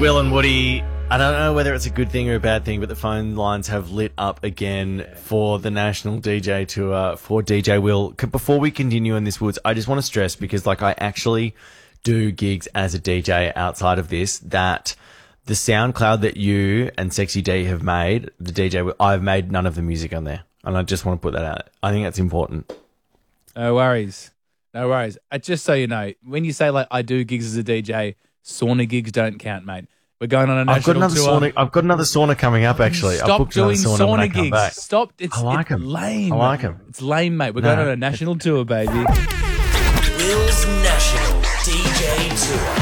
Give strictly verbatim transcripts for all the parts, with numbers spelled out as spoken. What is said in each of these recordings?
Will and Woody, I don't know whether it's a good thing or a bad thing, but the phone lines have lit up again for the National D J Tour for D J Will. C- Before we continue in this, Woods, I just want to stress, because like I actually do gigs as a D J outside of this, that the SoundCloud that you and Sexy D have made, the D J Will, I've made none of the music on there. And I just want to put that out. I think that's important. No worries. No worries. Uh, just so you know, when you say like I do gigs as a D J, sauna gigs don't count, mate. We're going on a national I've got another tour. sauna. I've got another sauna coming up. Actually, Stop I've booked doing another sauna, when I sauna come gigs. back. Stop. It's, I like it's 'em. lame. I like 'em. It's lame, mate. We're No. going on a national tour, baby. Will's National D J Tour.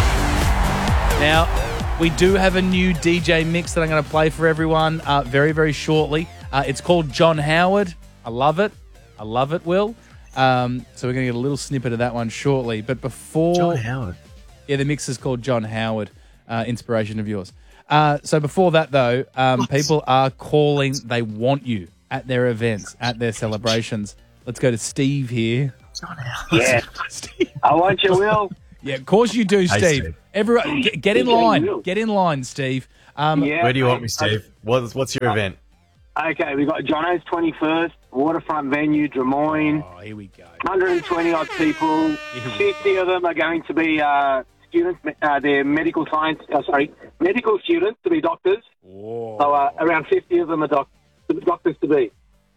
Now, we do have a new D J mix that I'm going to play for everyone uh, very, very shortly. Uh, it's called John Howard. I love it. I love it, Will. Um, so we're going to get a little snippet of that one shortly. But before... John Howard. Yeah, the mix is called John Howard, uh, inspiration of yours. Uh, so before that, though, um, people are calling. They want you at their events, at their celebrations. Let's go to Steve here. John Howard. Yeah, Steve. I want you, Will. Yeah, of course you do, Steve. Steve. Everyone, get, get in line. Get in line, Steve. Um, Yeah, Where do you want mate. me, Steve? What's what's your event? Okay, we got Jono's twenty-first, waterfront venue, Des Moines, Oh, here we go. one hundred twenty odd people. fifty of them are going to be uh, students, uh, they're medical science, uh, sorry, medical students to be doctors. Whoa. So uh, around fifty of them are doc- doctors to be.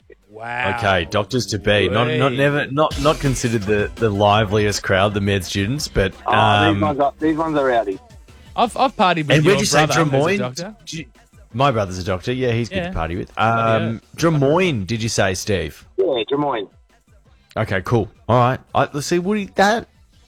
Wow. Okay, doctors to be. Not not Hey. never not not considered the, the liveliest crowd, the med students, but Oh, um, these ones are these ones are rowdy. I've, I've partied with and your where'd you say brother, who's a Drummoyne? doctor. Did you- My brother's a doctor. Yeah, he's good Yeah. to party with. Bloody Um, Drummoyne, did you say, Steve? Yeah, Des Moines. Okay, cool. All right. I, let's see, Woody. That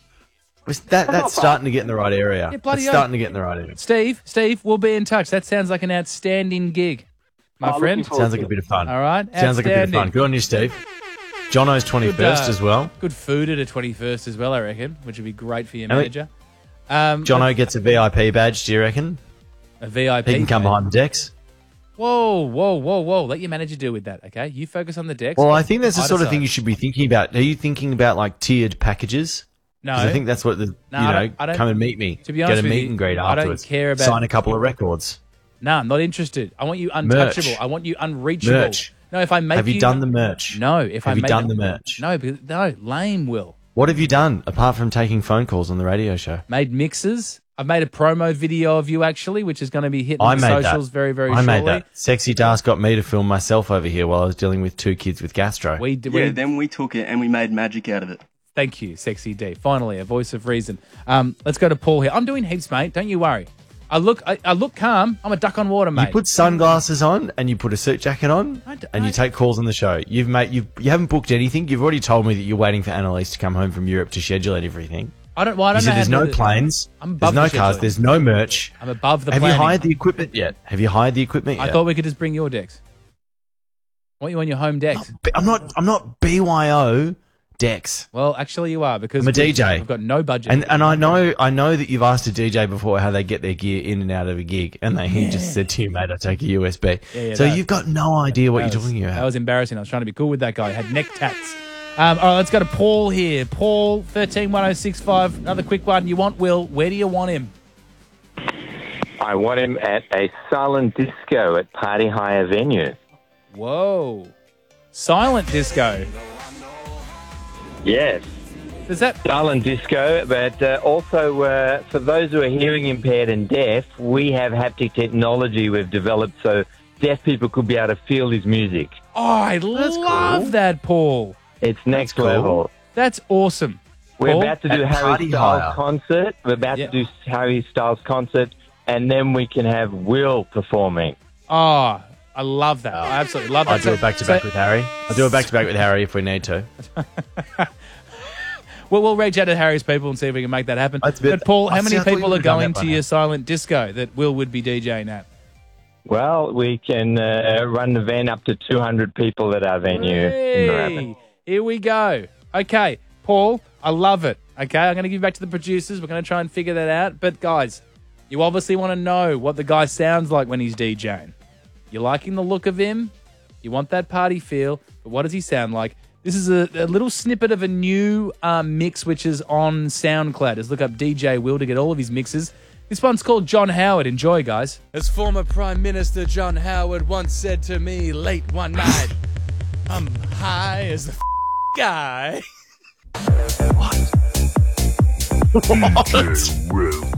was that. not That's bad. starting to get in the right area. Yeah, bloody It's hell. starting to get in the right area. Steve, Steve, we'll be in touch. That sounds like an outstanding gig, my Oh, friend. looking forward Sounds to like a it. bit of fun. All right, Sounds like a bit of outstanding. fun. Good on you, Steve. Jono's twenty-first Good, uh, as well. Good food at a twenty-first as well, I reckon, which would be great for your And we- manager. Um, Jono gets a V I P badge, do you reckon? a V I P. He can come mate. behind the decks. Whoa, whoa, whoa, whoa. Let your manager deal with that, okay? You focus on the decks. Well, I think that's the I sort of decide. thing you should be thinking about. Are you thinking about like tiered packages? No. 'Cause I think that's what the No, you I know, don't- I don't- come and meet me. to be honest get a with meet you, and greet I don't afterwards. care about- sign a couple of records. No, I'm not interested. I want you untouchable. Merch. I want you unreachable. Merch. No, if I make Have you done the merch? No, if Have I you make done it- the merch? No, because, no, lame, Will. What have you done apart from taking phone calls on the radio show? Made mixes. I've made a promo video of you, actually, which is going to be hitting I the made socials that. very, very I shortly. made that. Sexy Das got me to film myself over here while I was dealing with two kids with gastro. We, d- Yeah, we then we took it and we made magic out of it. Thank you, Sexy D. Finally, a voice of reason. Um, let's go to Paul here. I'm doing heaps, mate. Don't you worry. I look, I, I look calm. I'm a duck on water, mate. You put sunglasses on and you put a suit jacket on I d- and you I- take calls on the show. You've made you you haven't booked anything. You've already told me that you're waiting for Annalise to come home from Europe to schedule everything. I don't. Well, I You don't said know there's how to no do- planes. I'm There's above no the cars. scheduling. There's no merch. I'm above the. Have planning. you hired the equipment yet? Have you hired the equipment I yet? thought we could just bring your decks. I want you on your home decks. B- I'm not. I'm not B Y O Dex. Well, actually, you are because I'm a D J. We've got no budget. And and I know I know that you've asked a D J before how they get their gear in and out of a gig, and they he just said to you, mate, I take a U S B. Yeah, yeah, so that- you've got no idea what That you're was- talking about. That was embarrassing. I was trying to be cool with that guy. He had neck tats. Um, all right, let's go to Paul here. Paul, thirteen one oh six five. Another quick one. You want Will? Where do you want him? I want him at a silent disco at Party Hire venue. Whoa. Silent disco. Yes. Does that... Silent disco, but uh, also uh, for those who are hearing impaired and deaf, we have haptic technology we've developed so deaf people could be able to feel his music. Oh, I love cool. that, Paul. It's next cool. level. That's awesome. We're Paul? about to do At Harry Party Styles Hire. concert. We're about Yeah. to do Harry Styles concert, and then we can have Will performing. Oh, I love that. I absolutely love that. I'll do So- it back to back so- with Harry. I'll do it back to back with Harry if we need to. Well, we'll reach out to Harry's people and see if we can make that happen. That's a bit- But Paul, I how see, many I thought you people are would've done going that by to now. your silent disco that Will would be DJing at? Well, we can uh, run the van up to two hundred people at our venue in Moorabbin. Hey, here we go. Okay, Paul, I love it. Okay, I'm going to give you back to the producers. We're going to try and figure that out. But guys, you obviously want to know what the guy sounds like when he's DJing. You're liking the look of him. You want that party feel. But what does he sound like? This is a, a little snippet of a new um, mix which is on SoundCloud. Just look up D J Will to get all of his mixes. This one's called John Howard. Enjoy, guys. As former Prime Minister John Howard once said to me late one night, I'm high as the f- guy. D J Will.